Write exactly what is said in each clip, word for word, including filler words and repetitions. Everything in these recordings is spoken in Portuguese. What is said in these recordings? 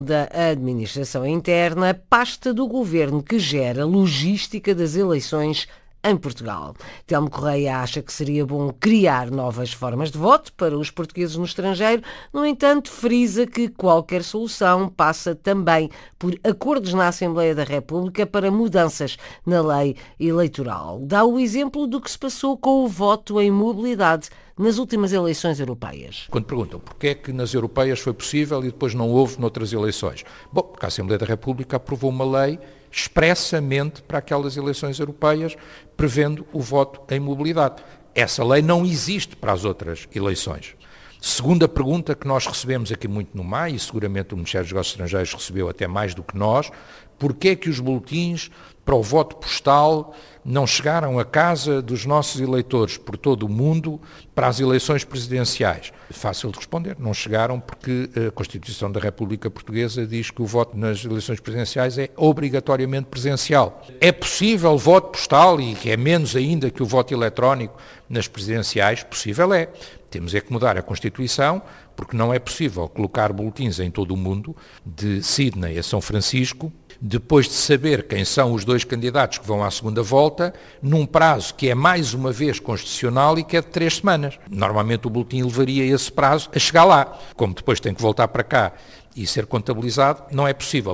da Administração Interna, pasta do Governo que gera logística das eleições em Portugal. Telmo Correia acha que seria bom criar novas formas de voto para os portugueses no estrangeiro. No entanto, frisa que qualquer solução passa também por acordos na Assembleia da República para mudanças na lei eleitoral. Dá o exemplo do que se passou com o voto em mobilidade nas últimas eleições europeias. Quando perguntam porquê é que nas europeias foi possível e depois não houve noutras eleições? Bom, porque a Assembleia da República aprovou uma lei expressamente para aquelas eleições europeias, prevendo o voto em mobilidade. Essa lei não existe para as outras eleições. Segunda pergunta que nós recebemos aqui muito no M A I, e seguramente o Ministério dos Negócios Estrangeiros recebeu até mais do que nós, porquê é que os boletins para o voto postal não chegaram à casa dos nossos eleitores por todo o mundo para as eleições presidenciais? Fácil de responder, não chegaram porque a Constituição da República Portuguesa diz que o voto nas eleições presidenciais é obrigatoriamente presencial. É possível voto postal, e que é menos ainda que o voto eletrónico nas presidenciais? Possível é. Temos é que mudar a Constituição, porque não é possível colocar boletins em todo o mundo, de Sydney a São Francisco, depois de saber quem são os dois candidatos que vão à segunda volta, num prazo que é mais uma vez constitucional e que é de três semanas. Normalmente o boletim levaria esse prazo a chegar lá. Como depois tem que voltar para cá e ser contabilizado, não é possível.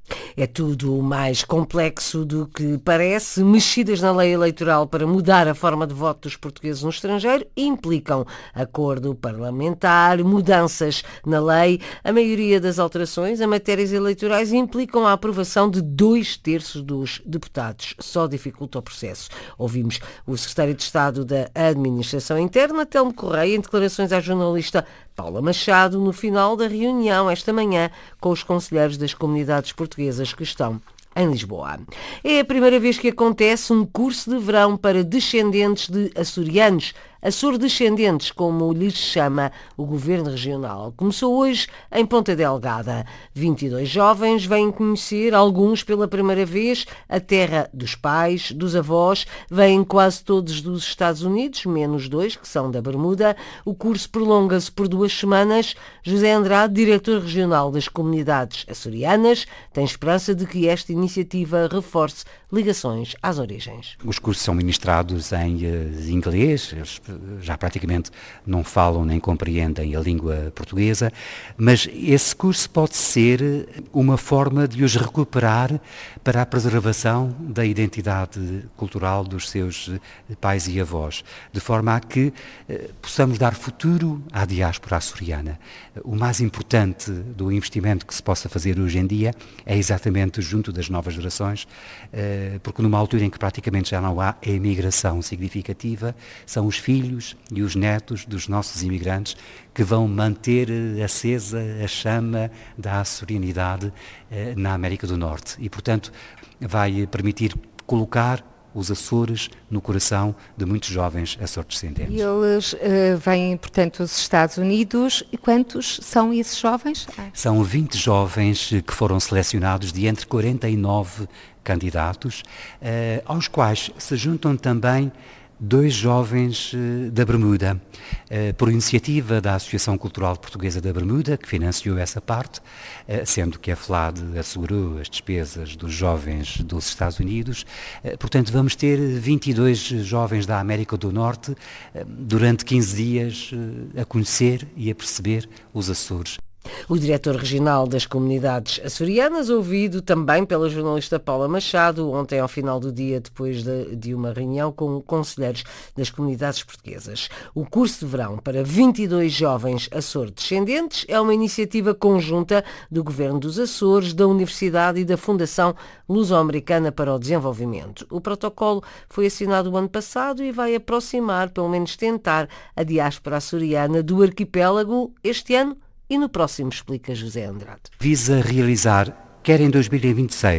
É tudo mais complexo do que parece. Mexidas na lei eleitoral para mudar a forma de voto dos portugueses no estrangeiro implicam acordo parlamentar, mudanças na lei. A maioria das alterações a matérias eleitorais implicam a aprovação de dois terços dos deputados. Só dificulta o processo. Ouvimos o secretário de Estado da Administração Interna, Telmo Correia, em declarações à jornalista Paula Machado, no final da reunião esta manhã com os conselheiros das comunidades portuguesas que estão em Lisboa. É a primeira vez que acontece um curso de verão para descendentes de açorianos, açor-descendentes, como lhes chama o Governo Regional. Começou hoje em Ponta Delgada. vinte e dois jovens vêm conhecer, alguns pela primeira vez, a terra dos pais, dos avós. Vêm quase todos dos Estados Unidos, menos dois, que são da Bermuda. O curso prolonga-se por duas semanas. José Andrade, diretor regional das comunidades açorianas, tem esperança de que esta iniciativa reforce ligações às origens. Os cursos são ministrados em uh, inglês, eles já praticamente não falam nem compreendem a língua portuguesa, mas esse curso pode ser uma forma de os recuperar para a preservação da identidade cultural dos seus pais e avós, de forma a que uh, possamos dar futuro à diáspora açoriana. O mais importante do investimento que se possa fazer hoje em dia é exatamente junto das novas gerações, uh, porque numa altura em que praticamente já não há imigração significativa, são os filhos e os netos dos nossos imigrantes que vão manter acesa a chama da açorianidade eh, na América do Norte e, portanto, vai permitir colocar os Açores no coração de muitos jovens açor-descendentes. E eles uh, vêm, portanto, dos Estados Unidos. E quantos são esses jovens? Ah. São vinte jovens que foram selecionados de entre quarenta e nove candidatos, uh, aos quais se juntam também dois jovens uh, da Bermuda, uh, por iniciativa da Associação Cultural Portuguesa da Bermuda, que financiou essa parte, uh, sendo que a FLAD assegurou as despesas dos jovens dos Estados Unidos. Uh, portanto, vamos ter vinte e dois jovens da América do Norte uh, durante quinze dias uh, a conhecer e a perceber os Açores. O diretor regional das comunidades açorianas, ouvido também pela jornalista Paula Machado, ontem ao final do dia, depois de, de uma reunião com conselheiros das comunidades portuguesas. O curso de verão para vinte e dois jovens açor-descendentes é uma iniciativa conjunta do Governo dos Açores, da Universidade e da Fundação Luso-Americana para o Desenvolvimento. O protocolo foi assinado o ano passado e vai aproximar, pelo menos tentar, a diáspora açoriana do arquipélago este ano e no próximo, explica José Andrade. Visa realizar, quer em dois mil e vinte e seis,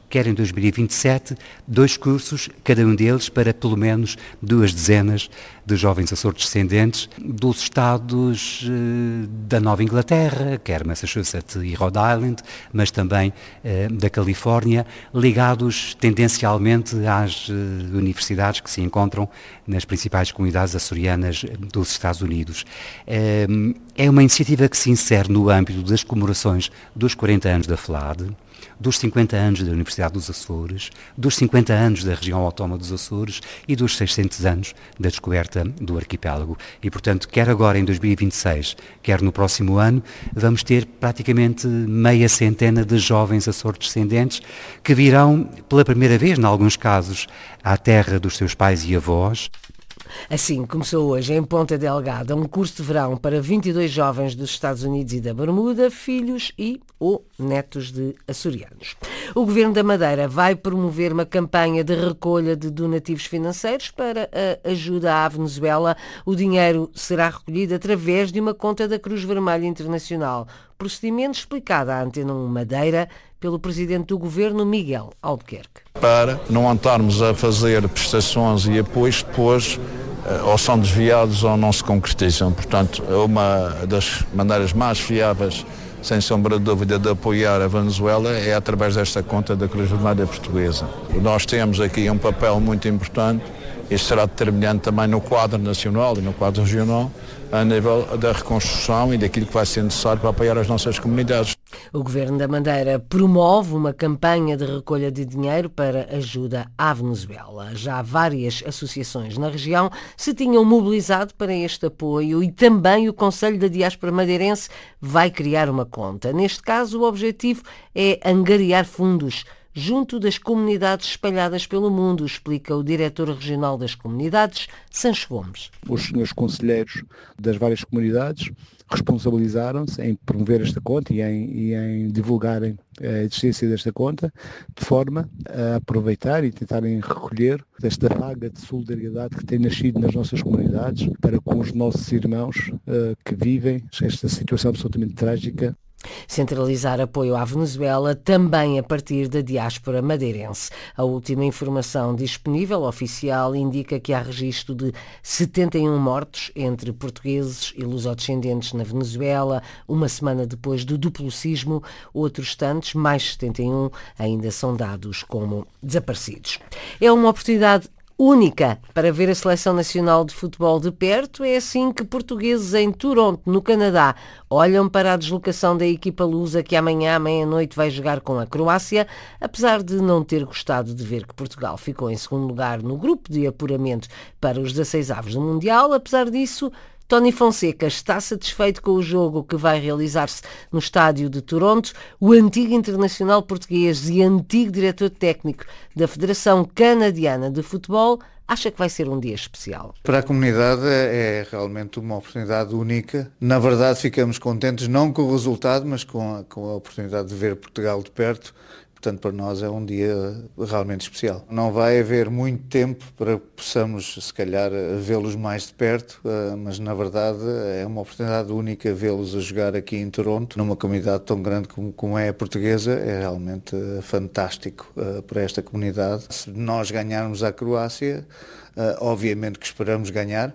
quer em dois mil e vinte e sete, dois cursos, cada um deles para pelo menos duas dezenas de jovens Açores-descendentes dos estados eh, da Nova Inglaterra, quer Massachusetts e Rhode Island, mas também eh, da Califórnia, ligados tendencialmente às eh, universidades que se encontram nas principais comunidades açorianas dos Estados Unidos. Eh, é uma iniciativa que se insere no âmbito das comemorações dos quarenta anos da FLAD, dos cinquenta anos da Universidade dos Açores, dos cinquenta anos da região autónoma dos Açores e dos seiscentos anos da descoberta do arquipélago. E, portanto, quer agora em dois mil e vinte e seis, quer no próximo ano, vamos ter praticamente meia centena de jovens Açores-descendentes que virão pela primeira vez, em alguns casos, à terra dos seus pais e avós. Assim, começou hoje em Ponta Delgada um curso de verão para vinte e dois jovens dos Estados Unidos e da Bermuda, filhos e ou netos de açorianos. O Governo da Madeira vai promover uma campanha de recolha de donativos financeiros para a ajuda à Venezuela. O dinheiro será recolhido através de uma conta da Cruz Vermelha Internacional. Procedimento explicado à Antena um Madeira pelo Presidente do Governo, Miguel Albuquerque. Para não andarmos a fazer prestações e apoios depois ou são desviados ou não se concretizam. Portanto, uma das maneiras mais fiáveis, sem sombra de dúvida, de apoiar a Venezuela é através desta conta da Cruz Vermelha Portuguesa. Nós temos aqui um papel muito importante, isso será determinante também no quadro nacional e no quadro regional, a nível da reconstrução e daquilo que vai ser necessário para apoiar as nossas comunidades. O Governo da Madeira promove uma campanha de recolha de dinheiro para ajuda à Venezuela. Já várias associações na região se tinham mobilizado para este apoio e também o Conselho da Diáspora Madeirense vai criar uma conta. Neste caso, o objetivo é angariar fundos junto das comunidades espalhadas pelo mundo, explica o diretor regional das comunidades, Sancho Gomes. Os senhores conselheiros das várias comunidades responsabilizaram-se em promover esta conta e em, e em divulgarem a existência desta conta, de forma a aproveitar e tentarem recolher desta vaga de solidariedade que tem nascido nas nossas comunidades para com os nossos irmãos uh, que vivem esta situação absolutamente trágica. Centralizar apoio à Venezuela também a partir da diáspora madeirense. A última informação disponível, oficial, indica que há registro de setenta e um mortos entre portugueses e lusodescendentes na Venezuela, uma semana depois do duplo sismo. Outros tantos, mais setenta e um, ainda são dados como desaparecidos. É uma oportunidade única para ver a Seleção Nacional de Futebol de perto. É assim que portugueses em Toronto, no Canadá, olham para a deslocação da equipa lusa que amanhã à meia-noite vai jogar com a Croácia, apesar de não ter gostado de ver que Portugal ficou em segundo lugar no grupo de apuramento para os dezasseis avos do Mundial. Apesar disso, Tony Fonseca está satisfeito com o jogo que vai realizar-se no estádio de Toronto. O antigo internacional português e antigo diretor técnico da Federação Canadiana de Futebol acha que vai ser um dia especial. Para a comunidade é realmente uma oportunidade única. Na verdade, ficamos contentes não com o resultado, mas com a, com a oportunidade de ver Portugal de perto. Portanto, para nós é um dia realmente especial. Não vai haver muito tempo para que possamos, se calhar, vê-los mais de perto, mas na verdade é uma oportunidade única vê-los a jogar aqui em Toronto, numa comunidade tão grande como, como é a portuguesa. É realmente fantástico para esta comunidade. Se nós ganharmos a Croácia, obviamente que esperamos ganhar.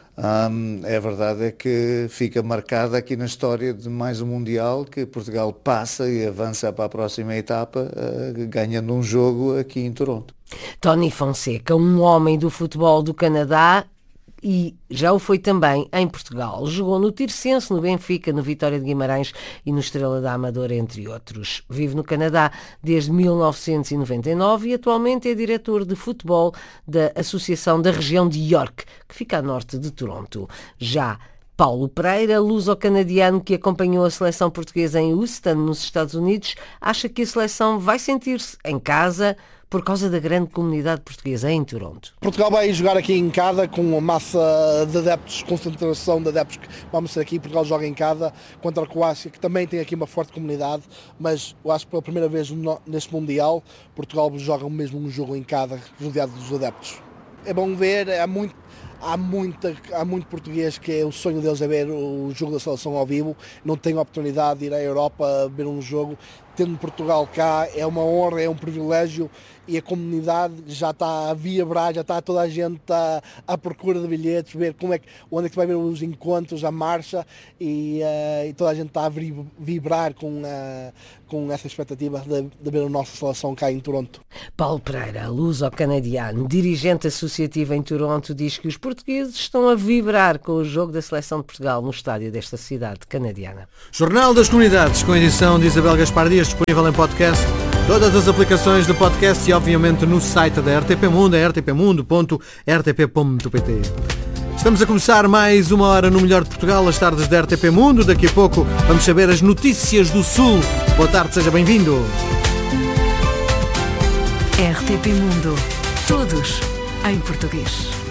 Um, é verdade é que fica marcada aqui na história de mais um Mundial que Portugal passa e avança para a próxima etapa uh, ganhando um jogo aqui em Toronto. Tony Fonseca, um homem do futebol do Canadá e já o foi também em Portugal. Jogou no Tirsense, no Benfica, no Vitória de Guimarães e no Estrela da Amadora, entre outros. Vive no Canadá desde mil novecentos e noventa e nove e atualmente é diretor de futebol da Associação da Região de York, que fica a norte de Toronto. Já Paulo Pereira, luso-canadiano que acompanhou a seleção portuguesa em Houston, nos Estados Unidos, acha que a seleção vai sentir-se em casa por causa da grande comunidade portuguesa em Toronto. Portugal vai jogar aqui em casa com uma massa de adeptos, concentração de adeptos que vamos ser aqui. Portugal joga em casa contra a Croácia, que também tem aqui uma forte comunidade, mas eu acho que pela primeira vez neste Mundial, Portugal joga mesmo um jogo em casa, rodeado dos adeptos. É bom ver, há muito, há, muita, há muito português que é o sonho deles é ver o jogo da seleção ao vivo, não tem a oportunidade de ir à Europa ver um jogo. Tendo Portugal cá é uma honra, é um privilégio e a comunidade já está a vibrar, já está toda a gente à, à procura de bilhetes, ver como é que, onde é que vai ver os encontros, a marcha e, uh, e toda a gente está a vibrar com, uh, com essa expectativa de, de ver a nossa seleção cá em Toronto. Paulo Pereira, luso-canadiano, dirigente associativo em Toronto, diz que os portugueses estão a vibrar com o jogo da seleção de Portugal no estádio desta cidade canadiana. Jornal das Comunidades, com a edição de Isabel Gaspar Dias, disponível em podcast, todas as aplicações de podcast e obviamente no site da R T P Mundo, r t p mundo ponto r t p ponto p t. Estamos a começar mais uma hora no Melhor de Portugal, as tardes da R T P Mundo. Daqui a pouco vamos saber as notícias do Sul. Boa tarde, seja bem-vindo. R T P Mundo. Todos em português.